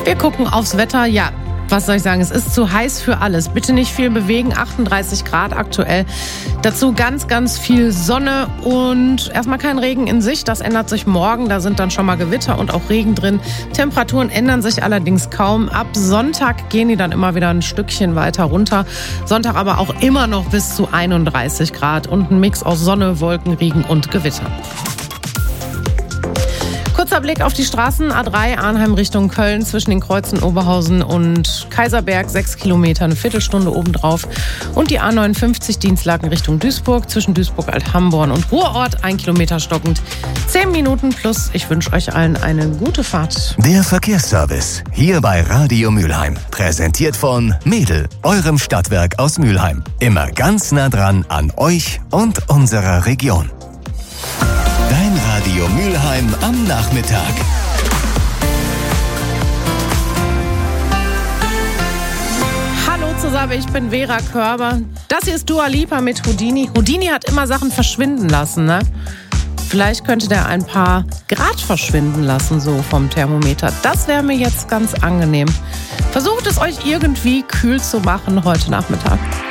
Wir gucken aufs Wetter. Ja, was soll ich sagen? Es ist zu heiß für alles. Bitte nicht viel bewegen. 38 Grad aktuell. Dazu ganz, ganz viel Sonne und erstmal kein Regen in Sicht. Das ändert sich morgen. Da sind dann schon mal Gewitter und auch Regen drin. Temperaturen ändern sich allerdings kaum. Ab Sonntag gehen die dann immer wieder ein Stückchen weiter runter. Sonntag aber auch immer noch bis zu 31 Grad und ein Mix aus Sonne, Wolken, Regen und Gewitter. Kurzer Blick auf die Straßen. A3 Arnheim Richtung Köln zwischen den Kreuzen Oberhausen und Kaiserberg. 6 Kilometer, eine Viertelstunde obendrauf. Und die A59 Dienstlaken Richtung Duisburg zwischen Duisburg, Alt-Hamborn und Ruhrort. 1 Kilometer stockend. 10 Minuten plus. Ich wünsche euch allen eine gute Fahrt. Der Verkehrsservice hier bei Radio Mülheim. Präsentiert von Mädel, eurem Stadtwerk aus Mülheim. Immer ganz nah dran an euch und unserer Region. Dein Radio Mülheim am Nachmittag. Hallo zusammen, ich bin Vera Körber. Das hier ist Dua Lipa mit Houdini. Houdini hat immer Sachen verschwinden lassen, ne? Vielleicht könnte der ein paar Grad verschwinden lassen, so vom Thermometer. Das wäre mir jetzt ganz angenehm. Versucht es euch irgendwie kühl zu machen heute Nachmittag.